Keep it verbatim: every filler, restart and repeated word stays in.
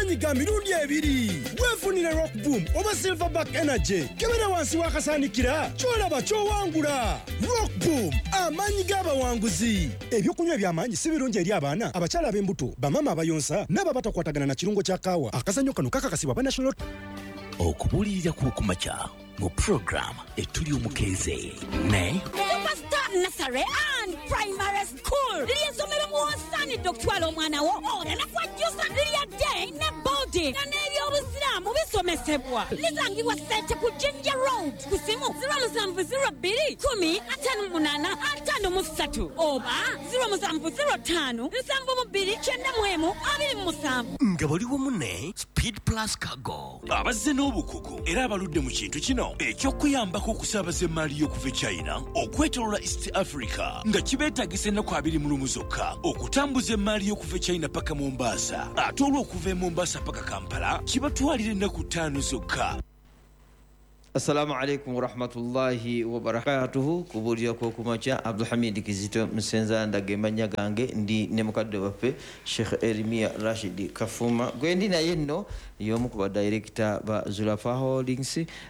amaanyi ga mirundi ebiri. Weefunire Rock Boom oba Silverback Energy. Kebera wansi wakasaanikira kyolaba kyowangula. Rock Boom amaanyi g'abawanguzi. Ebyokunywa eby'amaanyi si birungi eri abaana, abakyala ab'embuto, bamama abayonsa n'ababatakwatagana na kirungo kya kaawa. Akazannyo kano kakakasibwa ba National okubulirira ku kumakya mu program etuli omukeeze ne Superstar Nursery and Primary School liyesomero muwasaanidde okutwala omwana wo olanakwajjusa lirya day ne boarding nga n'ebyobusiraamu bisomesebwa lisangibwa Ssente ku Jinja Road ku simu zero seven zero two kumi ataano munaana ataano mu ssatu oba zero seven zero five nsanvu mu bbiri kyenda mu emu abiri mu musanvu nga baliwo munne Speed Plus Cargo abazze n'obukugu era abaludde mu kintu kino eky'okuyambako okusaabaza emmaali y'okuva e China okwetoloola East Africa nga kibeetagisa ennaku abiri mu lumu zokka okutambuza emmaali y'okuva e China paka Mombasa ate olw'okuva e Mombasa paka Kampala kibatwalira ennaku ttaano zokka. Assalamu alaikum warahmatullahi wabarakatuhu. Kubulira kwa kumacha Abdulhamid Kizito Msenza ndagemanya gange ndi ne mukadde waffe Sheikh Erimia Rashid Kafuma gwendi na yenno yomu kuba director ba Zulafa Holdings